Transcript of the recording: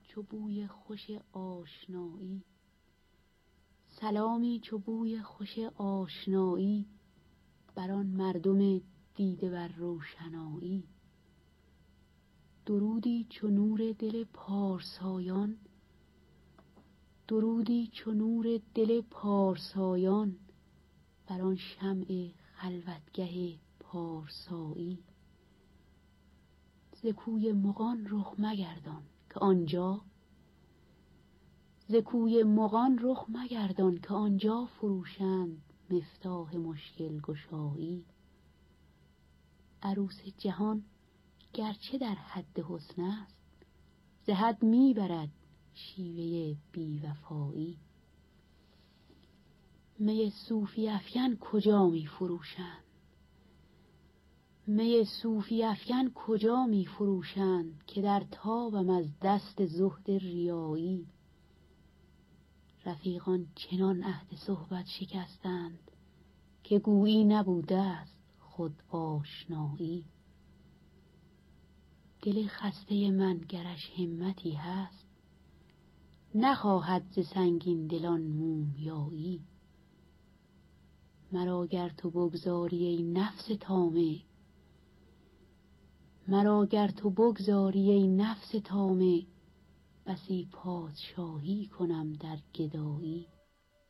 چو بوی خوش آشنایی، سلامی چو بوی خوش آشنایی، بر آن مردم دیده بر روشنایی. درودی چو نور دل پارسایان، درودی چو نور دل پارسایان، بر آن شمع خلوتگه پارسایی. ز کوی مغان رخ مگردان که آنجا، ز کوی مغان رخ مگردان که آنجا فروشند مفتاح مشکل گشایی. عروس جهان گرچه در حد حسن است، ز حد می برد شیوه بی وفایی. می صوفی افکن کجا می فروشند، می صوفی افکن کجا می فروشند، که در تابم از دست زهد ریایی. رفیقان چنان عهد صحبت شکستند، که گویی نبوده است خود آشنایی. دل خسته من گرش همتی هست، نخواهد ز سنگین دلان مومیایی. مرا گر تو بگذاری ای نفس طامع، مرا گر تو بگذاری ای نفس طامع، بسی پادشاهی کنم در گدایی.